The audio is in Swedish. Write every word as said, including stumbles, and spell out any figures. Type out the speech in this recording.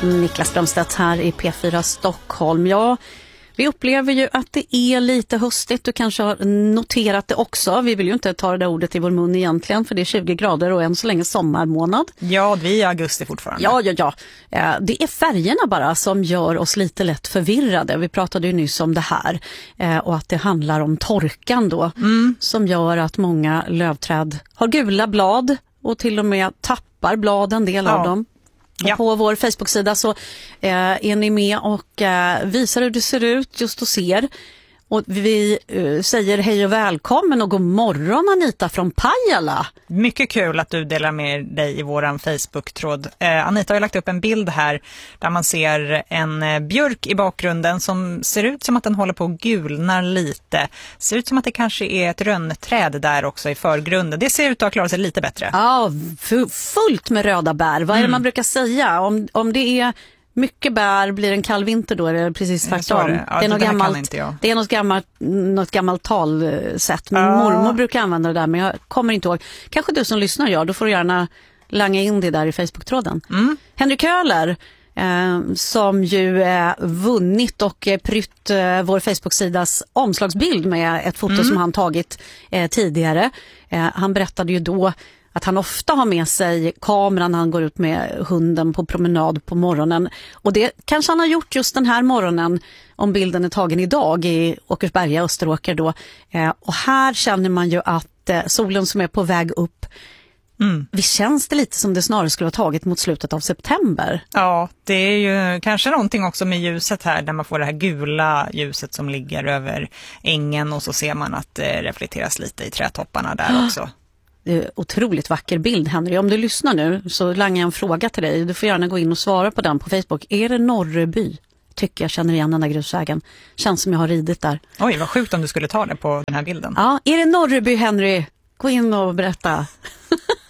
Niklas Strömstedt här i P fyra Stockholm. Ja, vi upplever ju att det är lite höstigt. Du kanske har noterat det också. Vi vill ju inte ta det där ordet i vår mun egentligen, för det är tjugo grader och än så länge sommarmånad. Ja, vi är i augusti fortfarande. Ja, ja, ja. Det är färgerna bara som gör oss lite lätt förvirrade. Vi pratade ju nyss om det här och att det handlar om torkan då, mm. som gör att många lövträd har gula blad och till och med tappar blad, en del ja. av dem. Ja. På vår Facebook-sida så eh, är ni med och eh, visar hur det ser ut just och ser. Och vi eh, säger hej och välkommen och god morgon Anita från Pajala. Mycket kul att du delar med dig i våran Facebook-tråd. Eh, Anita har lagt upp en bild här där man ser en eh, björk i bakgrunden som ser ut som att den håller på att gulna lite. Ser ut som att det kanske är ett rönnträd där också i förgrunden. Det ser ut att ha klarat sig lite bättre. Ja, f- fullt med röda bär. Vad är det mm. man brukar säga? Om, om det är... mycket bär, blir en kall vinter då, är det precis tvärtom. Det. Ja, det, är det, något gammalt, det är något gammalt, något gammalt talsätt. Min ja. mormor brukar använda det där, men jag kommer inte ihåg. Kanske du som lyssnar gör, då får du gärna langa in det där i Facebook-tråden. Mm. Henrik Köhler, eh, som ju eh, vunnit och eh, prytt eh, vår Facebook-sidas omslagsbild med ett foto mm. som han tagit eh, tidigare. Eh, han berättade ju då att han ofta har med sig kameran när han går ut med hunden på promenad på morgonen. Och det kanske han har gjort just den här morgonen, om bilden är tagen idag i Åkersberga, Österåker då. Eh, och här känner man ju att eh, solen som är på väg upp, mm. vi känns det lite som det snarare skulle ha tagit mot slutet av september. Ja, det är ju kanske någonting också med ljuset här, där man får det här gula ljuset som ligger över ängen och så ser man att det reflekteras lite i trädtopparna där också. Otroligt vacker bild, Henry. Om du lyssnar nu så langar jag en fråga till dig. Du får gärna gå in och svara på den på Facebook. Är det Norreby? Tycker jag känner igen den där grusvägen. Känns som jag har ridit där. Oj, vad sjukt om du skulle ta det på den här bilden. Ja, är det Norreby, Henry? Gå in och berätta.